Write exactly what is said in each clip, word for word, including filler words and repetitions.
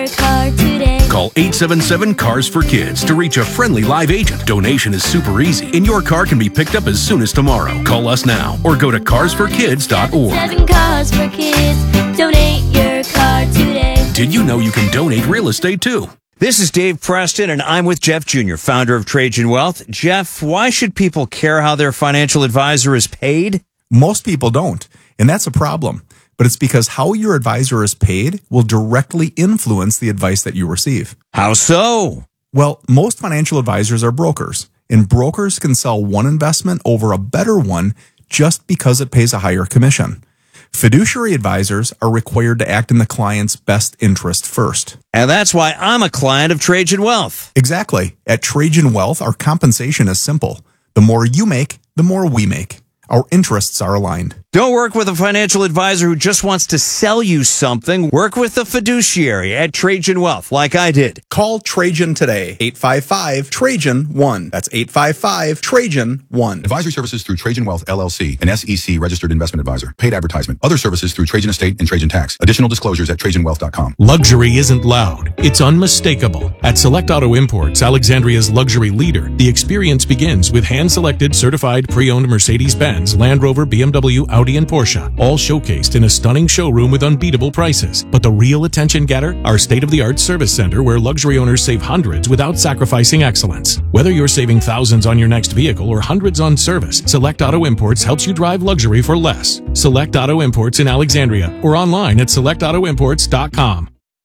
car today. Call eight seven seven, C A R S for Kids to reach a friendly live agent. Donation is super easy, and your car can be picked up as soon as tomorrow. Call us now or go to cars for kids dot org. Seven cars for kids. Donate your car today. Did you know you can donate real estate too? This is Dave Preston, and I'm with Jeff Junior, founder of Trajan Wealth. Jeff, why should people care how their financial advisor is paid? Most people don't, and that's a problem. But it's because how your advisor is paid will directly influence the advice that you receive. How so? Well, most financial advisors are brokers, and brokers can sell one investment over a better one just because it pays a higher commission. Fiduciary advisors are required to act in the client's best interest first. And that's why I'm a client of Trajan Wealth. Exactly. At Trajan Wealth, our compensation is simple. The more you make, the more we make. Our interests are aligned. Don't work with a financial advisor who just wants to sell you something. Work with a fiduciary at Trajan Wealth, like I did. Call Trajan today. eight five five, Trajan one. That's eight five five, Trajan one. Advisory services through Trajan Wealth, L L C, an S E C registered investment advisor. Paid advertisement. Other services through Trajan Estate and Trajan Tax. Additional disclosures at trajan wealth dot com. Luxury isn't loud. It's unmistakable. At Select Auto Imports, Alexandria's luxury leader, the experience begins with hand-selected, certified, pre-owned Mercedes-Benz, Land Rover, B M W, Audi, and Porsche, all showcased in a stunning showroom with unbeatable prices. But the real attention getter? Our state-of-the-art service center where luxury owners save hundreds without sacrificing excellence. Whether you're saving thousands on your next vehicle or hundreds on service, Select Auto Imports helps you drive luxury for less. Select Auto Imports in Alexandria or online at select auto imports dot com.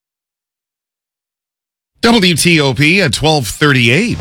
W T O P at twelve thirty-eight.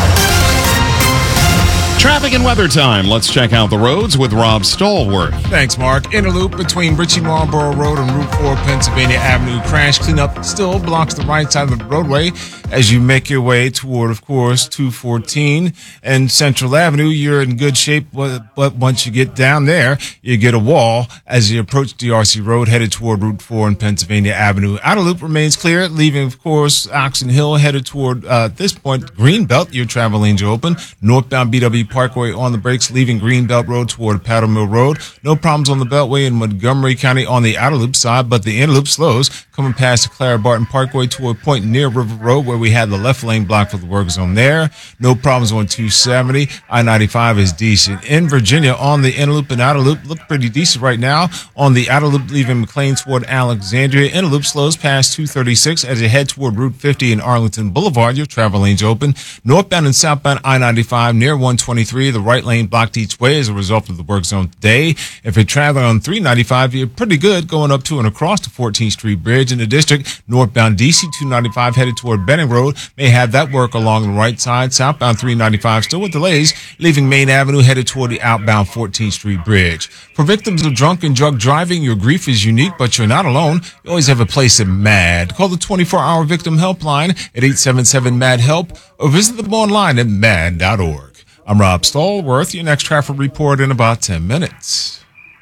Traffic and weather time. Let's check out the roads with Rob Stallworth. Thanks, Mark. Interloop between Ritchie Marlboro Road and Route four Pennsylvania Avenue. Crash cleanup still blocks the right side of the roadway as you make your way toward, of course, two fourteen and Central Avenue. You're in good shape, but, but once you get down there, you get a wall as you approach D R C Road headed toward Route four and Pennsylvania Avenue. Outer loop remains clear, leaving, of course, Oxon Hill headed toward, uh, at this point, Greenbelt. Your travel lanes are open. Northbound B W Parkway on the brakes, leaving Greenbelt Road toward Powder Mill Road. No problems on the Beltway in Montgomery County on the outer loop side, but the inner loop slows coming past the Clara Barton Parkway to a point near River Road where we had the left lane blocked for the work zone there. No problems on two seventy. I ninety-five is decent. In Virginia, on the inner loop and outer loop, look pretty decent right now. On the outer loop, leaving McLean toward Alexandria. Inner loop slows past two thirty-six as you head toward Route fifty and Arlington Boulevard. Your travel lanes open. Northbound and southbound I ninety-five near one twenty-three. The right lane blocked each way as a result of the work zone today. If you're traveling on three ninety-five, you're pretty good going up to and across the fourteenth Street Bridge. In the district, northbound D C two ninety-five headed toward Benning Road may have that work along the right side. Southbound three ninety-five still with delays, leaving Main Avenue headed toward the outbound fourteenth Street Bridge. For victims of drunk and drug driving, your grief is unique, but you're not alone. You always have a place at MAD. Call the twenty-four hour victim helpline at eight seven seven MAD HELP or visit them online at mad dot org. I'm Rob Stallworth. Your next traffic report in about ten minutes.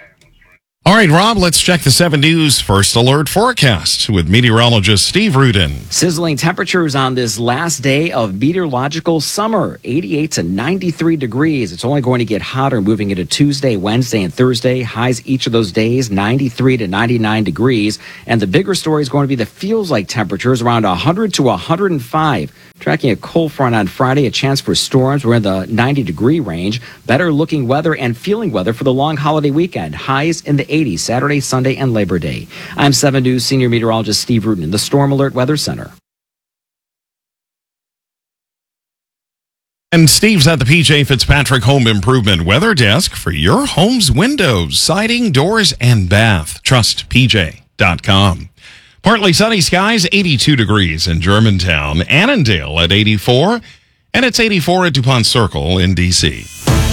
All right, Rob, let's check the seven News First Alert forecast with meteorologist Steve Rudin. Sizzling temperatures on this last day of meteorological summer, eighty-eight to ninety-three degrees. It's only going to get hotter moving into Tuesday, Wednesday, and Thursday. Highs each of those days, ninety-three to ninety-nine degrees. And the bigger story is going to be the feels like temperatures around one hundred to one hundred five. Tracking a cold front on Friday, a chance for storms. We're in the ninety degree range. Better looking weather and feeling weather for the long holiday weekend. Highs in the eighties Saturday, Sunday, and Labor Day. I'm seven News senior meteorologist Steve Rudin in the Storm Alert Weather Center. And Steve's at the P J Fitzpatrick Home Improvement Weather Desk for your home's windows, siding, doors, and bath. Trust P J dot com. Partly sunny skies, eighty-two degrees in Germantown. Annandale at eighty-four, and it's eighty-four at DuPont Circle in D C.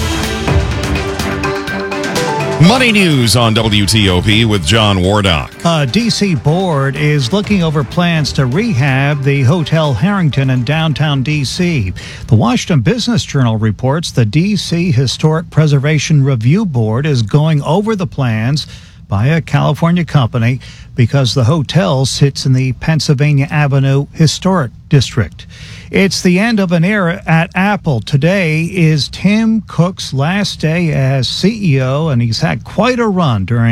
Money News on W T O P with John Wardock. A D C board is looking over plans to rehab the Hotel Harrington in downtown D C. The Washington Business Journal reports the D C Historic Preservation Review Board is going over the plans by a California company because the hotel sits in the Pennsylvania Avenue Historic District. It's the end of an era at Apple. Today is Tim Cook's last day as C E O, and he's had quite a run during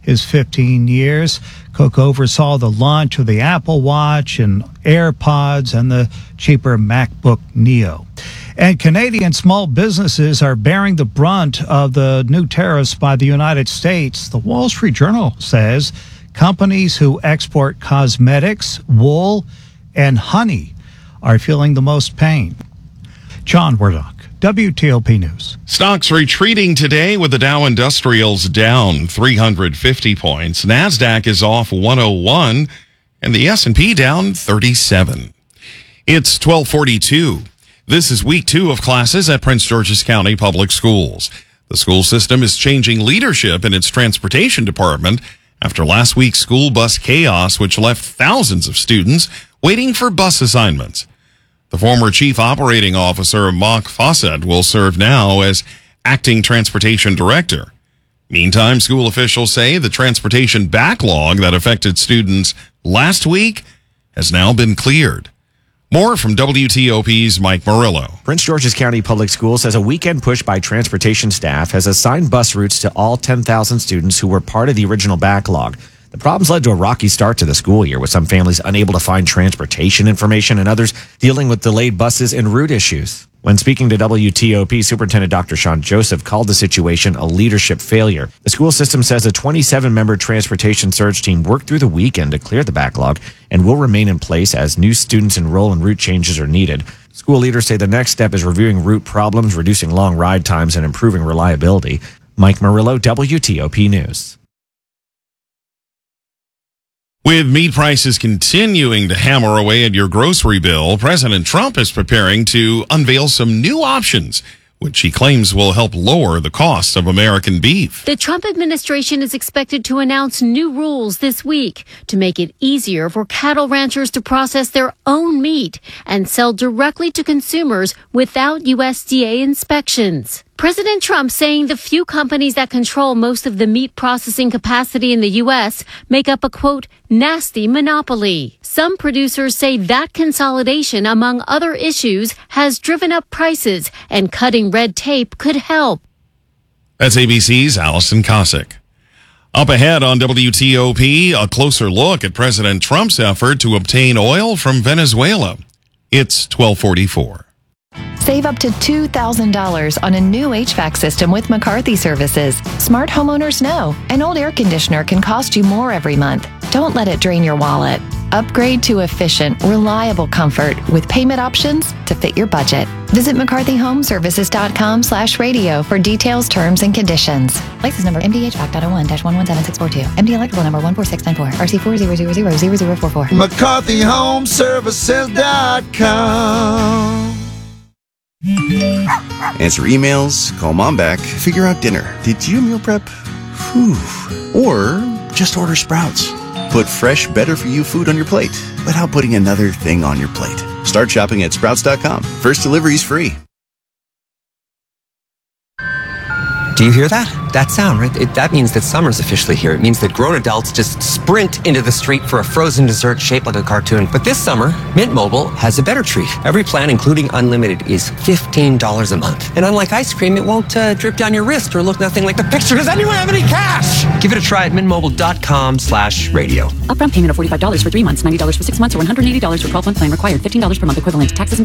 his fifteen years. Cook oversaw the launch of the Apple Watch and AirPods and the cheaper MacBook Neo. And Canadian small businesses are bearing the brunt of the new tariffs by the United States. The Wall Street Journal says companies who export cosmetics, wool, and honey are feeling the most pain. John Wardock, W T O P News. Stocks retreating today with the Dow Industrials down three hundred fifty points. NASDAQ is off one oh one and the S and P down thirty-seven. It's twelve forty-two. This is week two of classes at Prince George's County Public Schools. The school system is changing leadership in its transportation department after last week's school bus chaos, which left thousands of students waiting for bus assignments. The former chief operating officer, Mark Fawcett, will serve now as acting transportation director. Meantime, school officials say the transportation backlog that affected students last week has now been cleared. More from W T O P's Mike Murillo. Prince George's County Public Schools says a weekend push by transportation staff has assigned bus routes to all ten thousand students who were part of the original backlog. The problems led to a rocky start to the school year, with some families unable to find transportation information and others dealing with delayed buses and route issues. When speaking to W T O P, Superintendent Doctor Sean Joseph called the situation a leadership failure. The school system says a twenty-seven member transportation surge team worked through the weekend to clear the backlog and will remain in place as new students enroll and route changes are needed. School leaders say the next step is reviewing route problems, reducing long ride times, and improving reliability. Mike Murillo, W T O P News. With meat prices continuing to hammer away at your grocery bill, President Trump is preparing to unveil some new options, which he claims will help lower the cost of American beef. The Trump administration is expected to announce new rules this week to make it easier for cattle ranchers to process their own meat and sell directly to consumers without U S D A inspections. President Trump saying the few companies that control most of the meat processing capacity in the U S make up a, quote, nasty monopoly. Some producers say that consolidation, among other issues, has driven up prices, and cutting red tape could help. That's A B C's Allison Cossack. Up ahead on W T O P, a closer look at President Trump's effort to obtain oil from Venezuela. It's twelve forty-four. Save up to two thousand dollars on a new H V A C system with McCarthy Services. Smart homeowners know an old air conditioner can cost you more every month. Don't let it drain your wallet. Upgrade to efficient, reliable comfort with payment options to fit your budget. Visit McCarthy Home Services dot com slash radio for details, terms, and conditions. License number M D H V A C dot oh one dash one one seven six four two. M D electrical number one four six nine four. R C four zero zero zero zero zero four four. McCarthy Home Services dot com. Answer emails, call mom back, figure out dinner. Did you meal prep? Whew. Or just order Sprouts. Put fresh, better-for-you food on your plate without putting another thing on your plate. Start shopping at Sprouts dot com. First delivery is free. Do you hear that? That sound, right? It, that means that summer's officially here. It means that grown adults just sprint into the street for a frozen dessert shaped like a cartoon. But this summer, Mint Mobile has a better treat. Every plan, including unlimited, is fifteen dollars a month. And unlike ice cream, it won't uh, drip down your wrist or look nothing like the picture. Does anyone have any cash? Give it a try at mintmobile.com slash radio. Upfront payment of forty-five dollars for three months, ninety dollars for six months, or one hundred eighty dollars for twelve month plan required. fifteen dollars per month equivalent. Taxes and